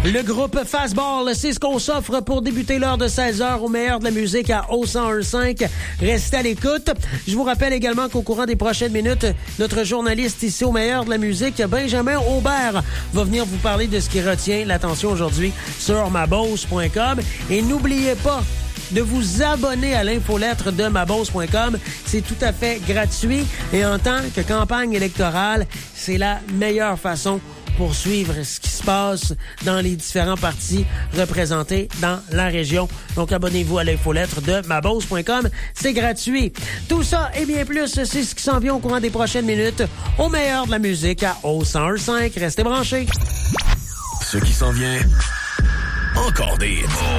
Le groupe Fastball, c'est ce qu'on s'offre pour débuter l'heure de 16h au meilleur de la musique à O101.5. Restez à l'écoute. Je vous rappelle également qu'au courant des prochaines minutes, notre journaliste ici au meilleur de la musique, Benjamin Aubert, va venir vous parler de ce qui retient l'attention aujourd'hui sur maboss.com. Et n'oubliez pas de vous abonner à l'infolettre de maboss.com. C'est tout à fait gratuit. Et en tant que campagne électorale, c'est la meilleure façon pour suivre ce qui se passe dans les différents partis représentés dans la région. Donc, abonnez-vous à l'infolettre de maboss.com. C'est gratuit. Tout ça et bien plus, c'est ce qui s'en vient au courant des prochaines minutes au meilleur de la musique à O101.5. Restez branchés. Ce qui s'en vient, encore des